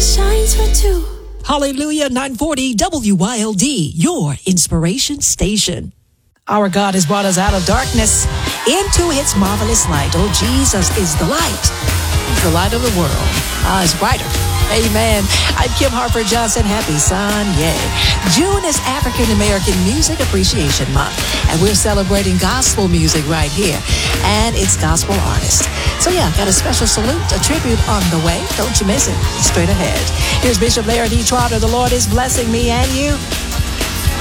shines for two. Hallelujah, 940 WYLD, your inspiration station. Our God has brought us out of darkness into His marvelous light. Oh, Jesus is the light. He's the light of the world. It's brighter. Amen. I'm Kim Harper Johnson. Happy Sunday. June is African American Music Appreciation Month, and we're celebrating gospel music right here, and it's gospel artists. So yeah, got a special salute, a tribute on the way. Don't you miss it. Straight ahead. Here's Bishop Larry D. Trotter. The Lord is blessing me and you.